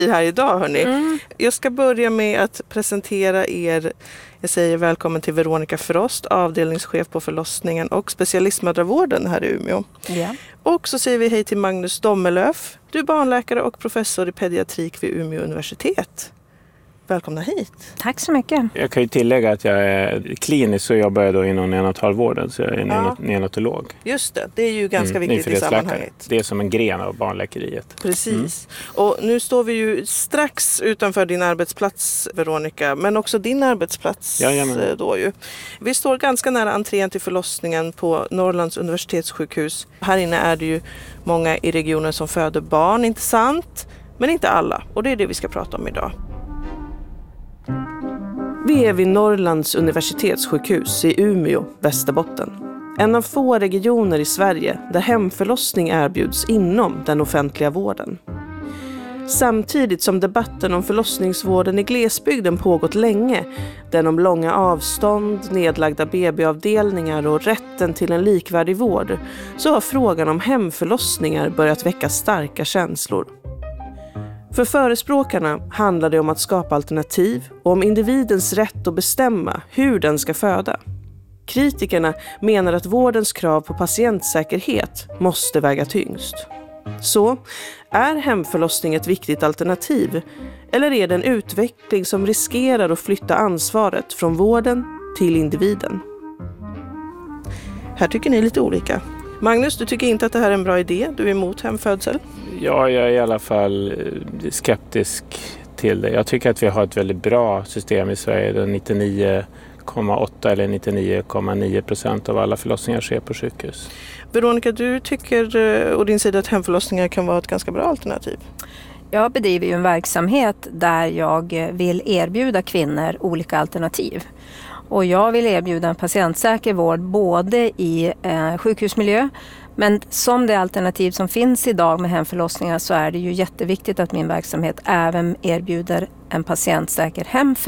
här idag, hörni. Jag ska börja med att presentera er. Jag säger välkommen till Veronica Frost, avdelningschef på förlossningen och specialistmödravården här i Umeå. Ja. Och så säger vi hej till Magnus Dommelöf. Du är barnläkare och professor i pediatrik vid Umeå universitet. Välkomna hit. Tack så mycket. Jag kan ju tillägga att jag är klinisk och jobbar jag då inom neonatalvården, så jag är neonatolog. Just det är ju ganska viktigt i sammanhanget. Det är som en gren av barnläkeriet. Precis. Och nu står vi ju strax utanför din arbetsplats, Veronica, men också din arbetsplats då ju. Vi står ganska nära entrén till förlossningen på Norrlands universitetssjukhus. Här inne är det ju många i regionen som föder barn, inte sant? Men inte alla, och det är det vi ska prata om idag. Vi är vid Norrlands universitetssjukhus i Umeå, Västerbotten. En av få regioner i Sverige där hemförlossning erbjuds inom den offentliga vården. Samtidigt som debatten om förlossningsvården i glesbygden pågått länge, den om långa avstånd, nedlagda BB-avdelningar och rätten till en likvärdig vård, så har frågan om hemförlossningar börjat väcka starka känslor. För förespråkarna handlar det om att skapa alternativ och om individens rätt att bestämma hur den ska föda. Kritikerna menar att vårdens krav på patientsäkerhet måste väga tyngst. Så, är hemförlossning ett viktigt alternativ? Eller är det en utveckling som riskerar att flytta ansvaret från vården till individen? Här tycker ni lite olika. Magnus, du tycker inte att det här är en bra idé? Du är emot hemfödsel? Ja, jag är i alla fall skeptisk till det. Jag tycker att vi har ett väldigt bra system i Sverige där 99,8 eller 99,9% av alla förlossningar sker på sjukhus. Veronica, du tycker å din sida att hemförlossningar kan vara ett ganska bra alternativ? Jag bedriver ju en verksamhet där jag vill erbjuda kvinnor olika alternativ. Och jag vill erbjuda en patientsäker vård både i sjukhusmiljö, men som det alternativ som finns idag med hemförlossningar så är det ju jätteviktigt att min verksamhet även erbjuder en patientsäker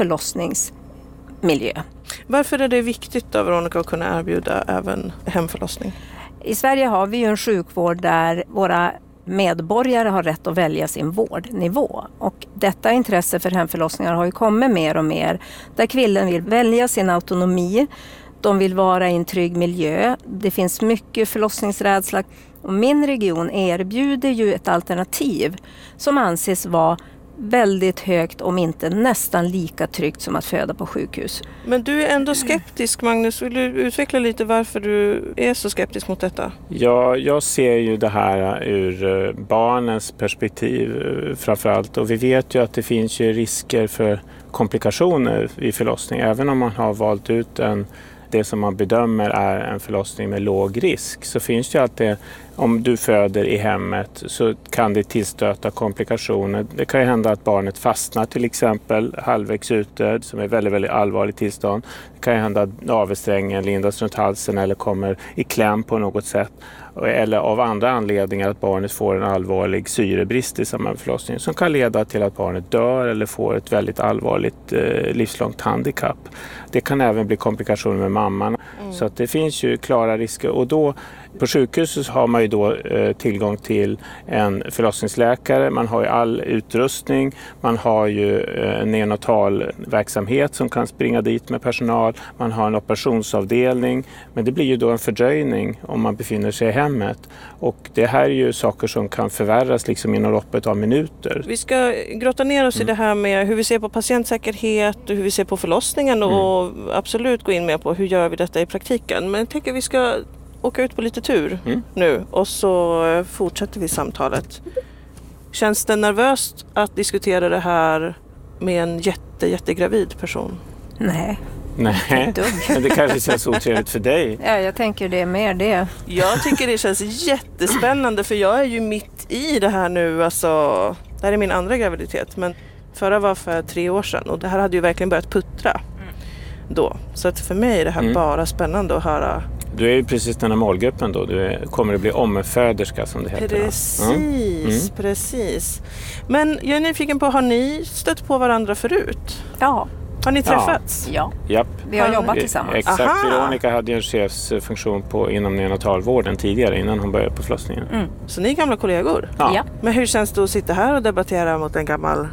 hemförlossningsmiljö. Varför är det viktigt då, Veronica, att kunna erbjuda även hemförlossning? I Sverige har vi ju en sjukvård där våra medborgare har rätt att välja sin vårdnivå. Och detta intresse för hemförlossningar har ju kommit mer och mer. Där kvinnan vill välja sin autonomi. De vill vara i en trygg miljö. Det finns mycket förlossningsrädsla. Och min region erbjuder ju ett alternativ som anses vara väldigt högt, om inte nästan lika tryggt som att föda på sjukhus. Men du är ändå skeptisk, Magnus. Vill du utveckla lite varför du är så skeptisk mot detta? Ja, jag ser ju det här ur barnens perspektiv framförallt. Och vi vet ju att det finns ju risker för komplikationer vid förlossning. Även om man har valt ut det som man bedömer är en förlossning med låg risk, så finns det ju alltid, om du föder i hemmet så kan det tillstöta komplikationer. Det kan ju hända att barnet fastnar till exempel halvvägs ute, som är väldigt, väldigt allvarligt tillstånd. Det kan ju hända att navelsträngen lindas runt halsen eller kommer i kläm på något sätt. Eller av andra anledningar att barnet får en allvarlig syrebrist i samband med förlossningen som kan leda till att barnet dör eller får ett väldigt allvarligt livslångt handikapp. Det kan även bli komplikationer med mamman. Så att det finns ju klara risker. Och då på sjukhuset har man ju då tillgång till en förlossningsläkare. Man har ju all utrustning. Man har ju en neonatal verksamhet som kan springa dit med personal. Man har en operationsavdelning. Men det blir ju då en fördröjning om man befinner sig i hemmet. Och det här är ju saker som kan förvärras liksom inom loppet av minuter. Vi ska grotta ner oss i det här med hur vi ser på patientsäkerhet och hur vi ser på förlossningen och absolut gå in med på hur gör vi detta i praktiken. Men jag tänker att vi ska åka ut på lite tur nu och så fortsätter vi samtalet. Känns det nervöst att diskutera det här med en jättegravid person? Nej. Nej, men det kanske känns otrevligt för dig. Ja, jag tänker det är mer det. Jag tycker det känns jättespännande för jag är ju mitt i det här nu. Alltså, det här är min andra graviditet, men förra var för 3 år sedan och det här hade ju verkligen börjat puttra då. Så att för mig är det här bara spännande att höra. Du är ju precis den här målgruppen då. Du kommer att bli omföderska som det heter. Precis. Men jag är nyfiken på, har ni stött på varandra förut? Ja. Har ni träffats? Ja, Japp. vi har jobbat tillsammans. Exakt, Aha. Veronica hade ju en chefsfunktion inom neonatalvården tidigare innan hon började på förlossningen. Så ni är gamla kollegor? Ja. Ja. Men hur känns det att sitta här och debattera mot en gammal